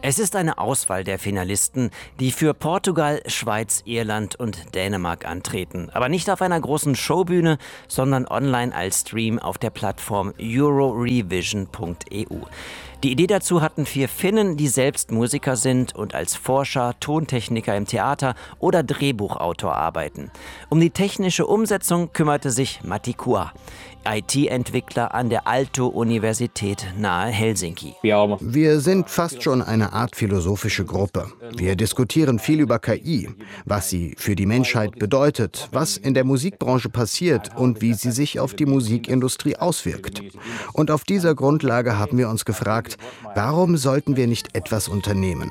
Es ist eine Auswahl der Finalisten, die für Portugal, Schweiz, Irland und Dänemark antreten. Aber nicht auf einer großen Showbühne, sondern online als Stream auf der Plattform eurorevision.eu. Die Idee dazu hatten 4 Finnen, die selbst Musiker sind und als Forscher, Tontechniker im Theater oder Drehbuchautor arbeiten. Um die technische Umsetzung kümmerte sich Matti Kua, IT-Entwickler an der Aalto-Universität nahe Helsinki. Wir sind fast schon eine Art philosophische Gruppe. Wir diskutieren viel über KI, was sie für die Menschheit bedeutet, was in der Musikbranche passiert und wie sie sich auf die Musikindustrie auswirkt. Und auf dieser Grundlage haben wir uns gefragt, warum sollten wir nicht etwas unternehmen?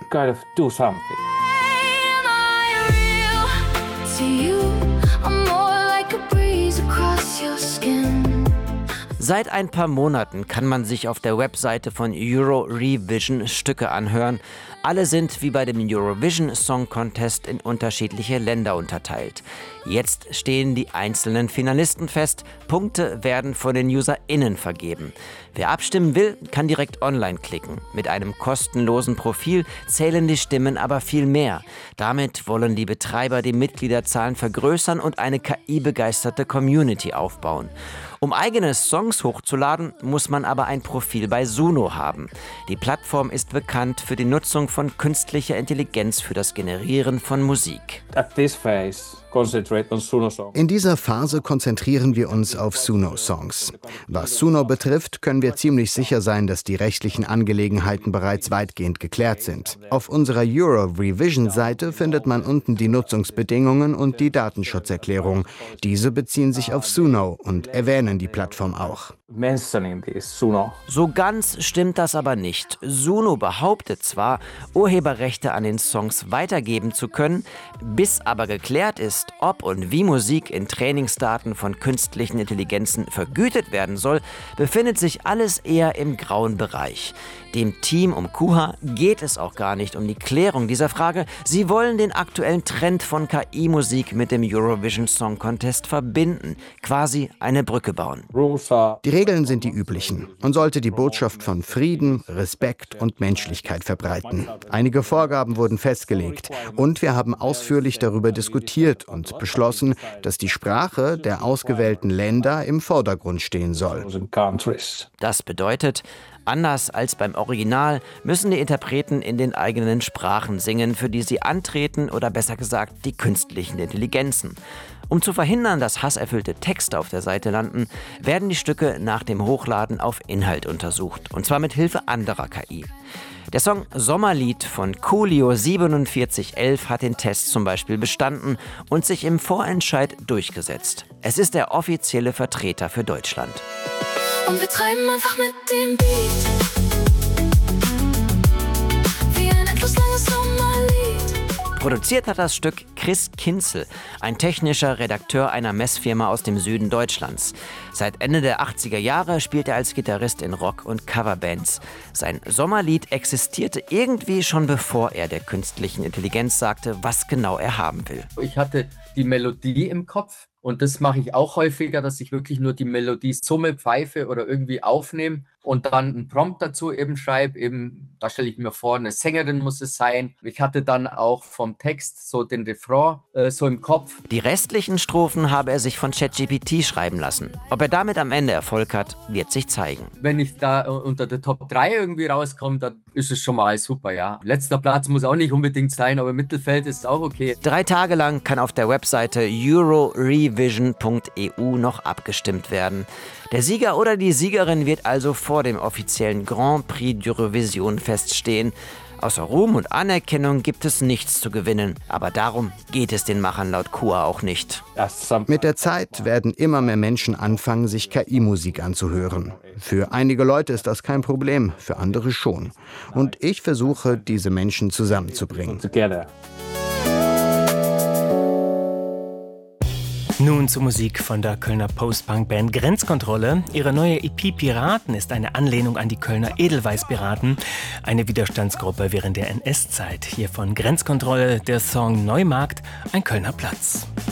Seit ein paar Monaten kann man sich auf der Webseite von Eurorevision Stücke anhören. Alle sind wie bei dem Eurovision Song Contest in unterschiedliche Länder unterteilt. Jetzt stehen die einzelnen Finalisten fest. Punkte werden von den UserInnen vergeben. Wer abstimmen will, kann direkt online klicken. Mit einem kostenlosen Profil zählen die Stimmen aber viel mehr. Damit wollen die Betreiber die Mitgliederzahlen vergrößern und eine KI-begeisterte Community aufbauen. Um eigene Songs hochzuladen, muss man aber ein Profil bei Suno haben. Die Plattform ist bekannt für die Nutzung von künstlicher Intelligenz für das Generieren von Musik. In dieser Phase konzentrieren wir uns auf Suno-Songs. Was Suno betrifft, können wir ziemlich sicher sein, dass die rechtlichen Angelegenheiten bereits weitgehend geklärt sind. Auf unserer Eurorevision-Seite findet man unten die Nutzungsbedingungen und die Datenschutzerklärung. Diese beziehen sich auf Suno und erwähnen die Plattform auch. So ganz stimmt das aber nicht. Suno behauptet zwar, Urheberrechte an den Songs weitergeben zu können, bis aber geklärt ist, ob und wie Musik in Trainingsdaten von künstlichen Intelligenzen vergütet werden soll, befindet sich alles eher im grauen Bereich. Dem Team um Kuha geht es auch gar nicht um die Klärung dieser Frage. Sie wollen den aktuellen Trend von KI-Musik mit dem Eurovision Song Contest verbinden, quasi eine Brücke bauen. Die Regeln sind die üblichen und sollte die Botschaft von Frieden, Respekt und Menschlichkeit verbreiten. Einige Vorgaben wurden festgelegt und wir haben ausführlich darüber diskutiert und beschlossen, dass die Sprache der ausgewählten Länder im Vordergrund stehen soll. Das bedeutet, anders als beim Original müssen die Interpreten in den eigenen Sprachen singen, für die sie antreten, oder besser gesagt die künstlichen Intelligenzen. Um zu verhindern, dass hasserfüllte Texte auf der Seite landen, werden die Stücke nach dem Hochladen auf Inhalt untersucht, und zwar mit Hilfe anderer KI. Der Song Sommerlied von Coolio 4711 hat den Test zum Beispiel bestanden und sich im Vorentscheid durchgesetzt. Es ist der offizielle Vertreter für Deutschland. Und wir treiben einfach mit dem Beat, wie ein endlos langes Sommerlied. Produziert hat das Stück Chris Kinzel, ein technischer Redakteur einer Messfirma aus dem Süden Deutschlands. Seit Ende der 80er Jahre spielt er als Gitarrist in Rock- und Coverbands. Sein Sommerlied existierte irgendwie schon bevor er der künstlichen Intelligenz sagte, was genau er haben will. Ich hatte die Melodie im Kopf. Und das mache ich auch häufiger, dass ich wirklich nur die Melodie summe, pfeife oder irgendwie aufnehme und dann einen Prompt dazu eben schreibe. Eben, da stelle ich mir vor, eine Sängerin muss es sein. Ich hatte dann auch vom Text so den Refrain so im Kopf. Die restlichen Strophen habe er sich von ChatGPT schreiben lassen. Ob er damit am Ende Erfolg hat, wird sich zeigen. Wenn ich da unter der Top 3 irgendwie rauskomme, dann ist es schon mal super, ja. Letzter Platz muss auch nicht unbedingt sein, aber Mittelfeld ist auch okay. 3 Tage lang kann auf der Webseite eurorevision.eu noch abgestimmt werden. Der Sieger oder die Siegerin wird also vor dem offiziellen Grand Prix d'Eurovision feststehen. Außer Ruhm und Anerkennung gibt es nichts zu gewinnen. Aber darum geht es den Machern laut Kua auch nicht. Mit der Zeit werden immer mehr Menschen anfangen, sich KI-Musik anzuhören. Für einige Leute ist das kein Problem, für andere schon. Und ich versuche, diese Menschen zusammenzubringen. Nun zur Musik von der Kölner Post-Punk-Band Grenzkontrolle. Ihre neue EP Piraten ist eine Anlehnung an die Kölner Edelweiß-Piraten, eine Widerstandsgruppe während der NS-Zeit. Hier von Grenzkontrolle der Song Neumarkt, ein Kölner Platz.